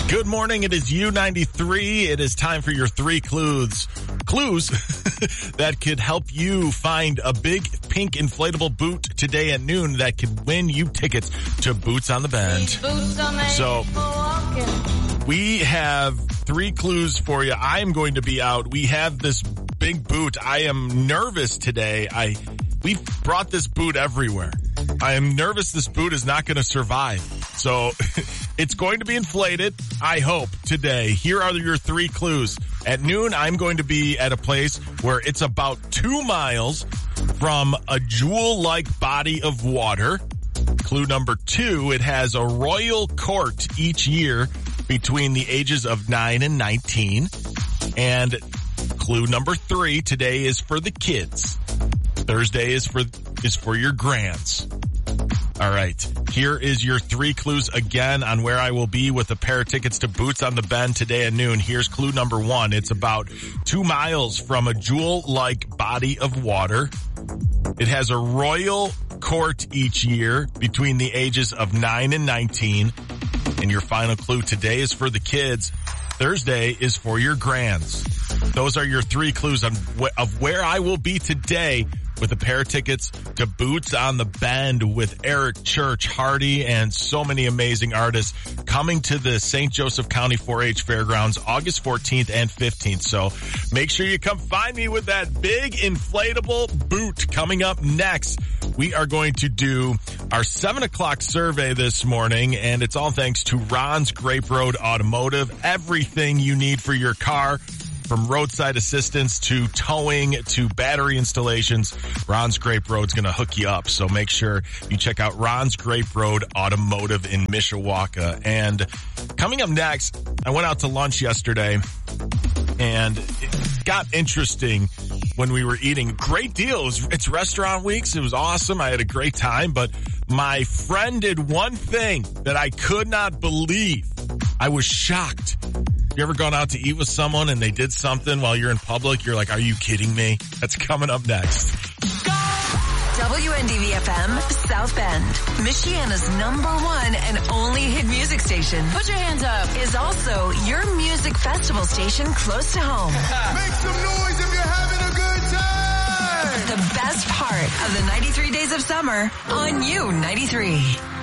Good morning. It is U93. It is time for your 3 clues that could help you find a big pink inflatable boot today at noon that could win you tickets to Boots on the Bend. So we have 3 clues for you. I am going to be out. We have this big boot. I am nervous today. We've brought this boot everywhere. I am nervous this boot is not going to survive. So it's going to be inflated, I hope, today. Here are your 3 clues. At noon, I'm going to be at a place where it's about 2 miles from a jewel-like body of water. Clue number 2, it has a royal court each year between the ages of 9 and 19. And clue number 3, today is for the kids. Thursday is for your grands. All right. Here is your 3 clues again on where I will be with a pair of tickets to Boots on the Bend today at noon. Here's clue number 1. It's about 2 miles from a jewel-like body of water. It has a royal court each year between the ages of 9 and 19. And your final clue today is for the kids. Thursday is for your grands. Those are your 3 clues of where I will be today with a pair of tickets to Boots on the Bend with Eric Church, Hardy, and so many amazing artists coming to the St. Joseph County 4-H Fairgrounds August 14th and 15th. So make sure you come find me with that big inflatable boot. Coming up next, we are going to do our 7 o'clock survey this morning, and it's all thanks to Ron's Grape Road Automotive. Everything you need for your car, from roadside assistance to towing to battery installations, Ron's Grape Road's going to hook you up. So make sure you check out Ron's Grape Road Automotive in Mishawaka. And coming up next, I went out to lunch yesterday, and it got interesting when we were eating. Great deal. It's restaurant weeks. It was awesome. I had a great time. But my friend did one thing that I could not believe. I was shocked. You ever gone out to eat with someone and they did something while you're in public? You're like, are you kidding me? That's coming up next. WNDV-FM, South Bend, Michiana's #1 and only hit music station. Put your hands up. Is also your music festival station close to home. Make some noise if you're having a good time. The best part of the 93 days of summer on U93.